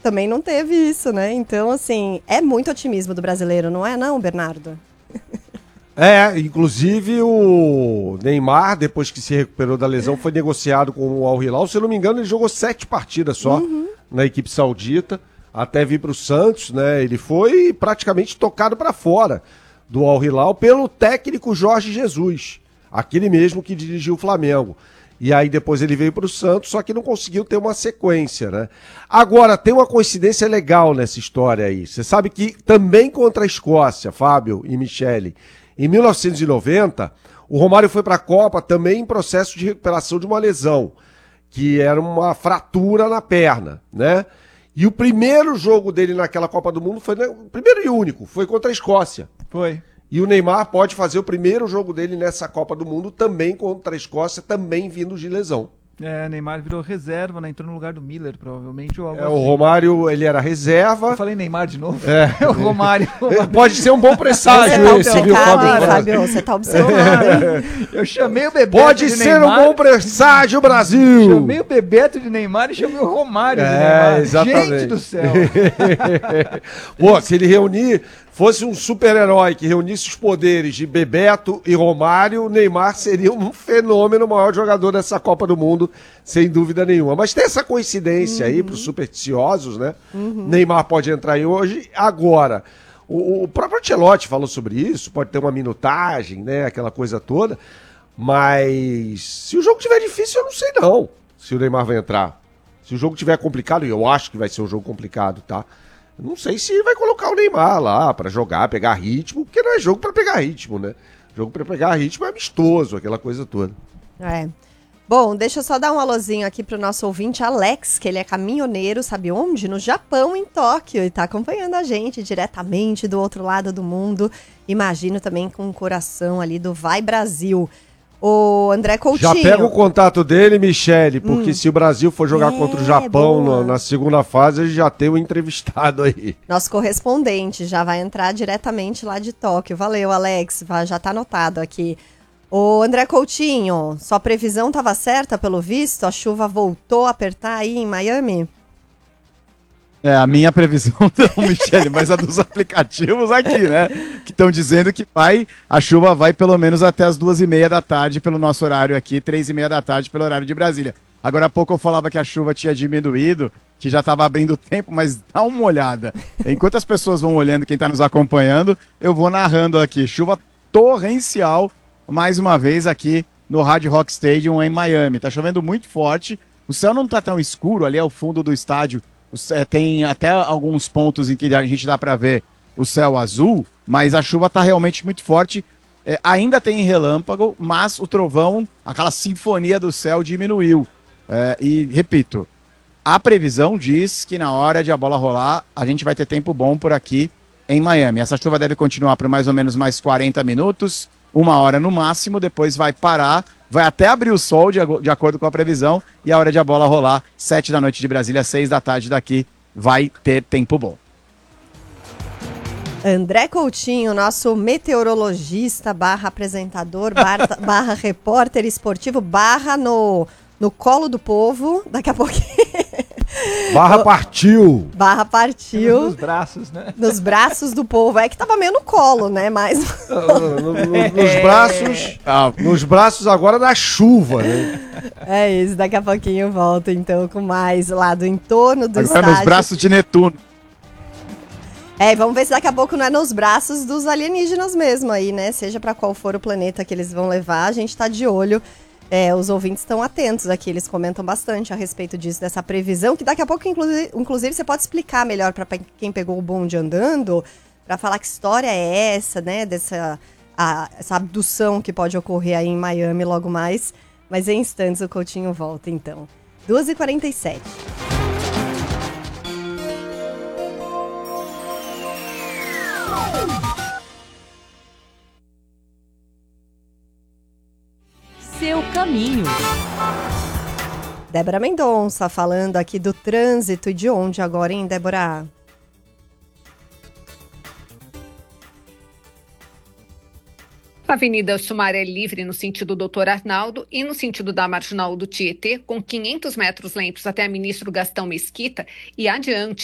também não teve isso, né? Então, assim, é muito otimismo do brasileiro, não é não, Bernardo? Inclusive o Neymar, depois que se recuperou da lesão, foi negociado com o Al Hilal. Se eu não me engano, ele jogou 7 partidas só na equipe saudita, até vir para o Santos, né? Ele foi praticamente tocado para fora do Al Hilal pelo técnico Jorge Jesus, aquele mesmo que dirigiu o Flamengo. E aí depois ele veio para o Santos, só que não conseguiu ter uma sequência, né? Agora, tem uma coincidência legal nessa história aí. Você sabe que também contra a Escócia, Fábio e Michele, em 1990, o Romário foi para a Copa também em processo de recuperação de uma lesão, que era uma fratura na perna, né? E o primeiro jogo dele naquela Copa do Mundo foi, o primeiro e único, foi contra a Escócia. Foi. E o Neymar pode fazer o primeiro jogo dele nessa Copa do Mundo também contra a Escócia, também vindo de lesão. Neymar virou reserva, né? Entrou no lugar do Miller, provavelmente. Ou algo assim. O Romário, ele era reserva. Eu falei Neymar de novo? O Romário. Pode ser um bom presságio esse, viu, Fábio? Você tá observando, hein? Eu chamei o Bebeto Pode de ser Neymar. um bom presságio, Brasil! Chamei o Bebeto de Neymar e chamei o Romário de Neymar. Exatamente. Gente do céu! Pô, se ele fosse um super-herói que reunisse os poderes de Bebeto e Romário, o Neymar seria um fenômeno, o maior jogador dessa Copa do Mundo, sem dúvida nenhuma. Mas tem essa coincidência aí para os supersticiosos, né? Neymar pode entrar aí hoje. Agora, o próprio Ancelotti falou sobre isso, pode ter uma minutagem, né? Aquela coisa toda. Mas se o jogo tiver difícil, eu não sei não se o Neymar vai entrar. Se o jogo tiver complicado, e eu acho que vai ser um jogo complicado, tá? Não sei se vai colocar o Neymar lá pra jogar, pegar ritmo, porque não é jogo pra pegar ritmo, né? Jogo pra pegar ritmo é amistoso, aquela coisa toda. Bom, deixa eu só dar um alôzinho aqui pro nosso ouvinte Alex, que ele é caminhoneiro, sabe onde? No Japão, em Tóquio, e tá acompanhando a gente diretamente do outro lado do mundo. Imagino também com o coração ali do Vai Brasil. O André Coutinho. Já pega o contato dele, Michele, porque se o Brasil for jogar contra o Japão na segunda fase, a gente já tem um entrevistado aí. Nosso correspondente já vai entrar diretamente lá de Tóquio. Valeu, Alex, já tá anotado aqui. O André Coutinho, sua previsão estava certa pelo visto? A chuva voltou a apertar aí em Miami? A minha previsão não, Michele, mas a dos aplicativos aqui, né? Que estão dizendo que a chuva vai pelo menos até as 2h30 da tarde pelo nosso horário aqui, 3h30 da tarde pelo horário de Brasília. Agora há pouco eu falava que a chuva tinha diminuído, que já estava abrindo tempo, mas dá uma olhada. Enquanto as pessoas vão olhando, quem está nos acompanhando, eu vou narrando aqui. Chuva torrencial, mais uma vez aqui no Hard Rock Stadium em Miami. Tá chovendo muito forte, o céu não tá tão escuro, ali é o fundo do estádio. Tem até alguns pontos em que a gente dá para ver o céu azul, mas a chuva está realmente muito forte. Ainda tem relâmpago, mas o trovão, aquela sinfonia do céu diminuiu. E, repito, a previsão diz que na hora de a bola rolar, a gente vai ter tempo bom por aqui em Miami. Essa chuva deve continuar por mais ou menos mais 40 minutos, 1 hora no máximo, depois vai parar. Vai até abrir o sol, de acordo com a previsão, e a hora de a bola rolar, 7 da noite de Brasília, 6 da tarde daqui, vai ter tempo bom. André Coutinho, nosso meteorologista, apresentador, repórter esportivo, no colo do povo, daqui a pouquinho. Partiu. Partiu. Nos braços, né? Nos braços do povo. É que tava meio no colo, né? Mas... Nos braços agora da chuva, né? É isso, daqui a pouquinho eu volto então com mais lá do entorno do agora estádio. Nos braços de Netuno. Vamos ver se daqui a pouco não é nos braços dos alienígenas mesmo aí, né? Seja pra qual for o planeta que eles vão levar, a gente tá de olho. Os ouvintes estão atentos aqui, eles comentam bastante a respeito disso, dessa previsão, que daqui a pouco, inclusive, você pode explicar melhor para quem pegou o bonde andando, para falar que história é essa, né, essa abdução que pode ocorrer aí em Miami logo mais. Mas em instantes o Coutinho volta, então. 2h47. Seu caminho. Débora Mendonça falando aqui do trânsito e de onde agora, hein, Débora? Avenida Sumaré livre no sentido Doutor Arnaldo e no sentido da Marginal do Tietê, com 500 metros lentos até a Ministro Gastão Mesquita e adiante